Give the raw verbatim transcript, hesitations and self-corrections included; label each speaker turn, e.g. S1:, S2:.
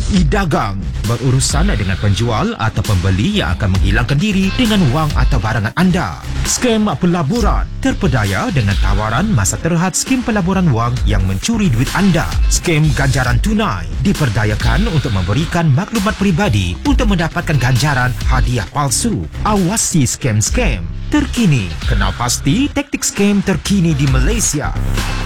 S1: E-dagang berurusan dengan penjual atau pembeli yang akan menghilangkan diri dengan wang atau barangan anda. Skem pelaburan terpedaya dengan tawaran masa terhad skim pelaburan wang yang mencuri duit anda. Skem ganjaran tunai diperdayakan untuk memberikan maklumat peribadi untuk mendapatkan ganjaran hadiah palsu. Awasi skem-skem terkini. Kenal pasti taktik skem terkini di Malaysia.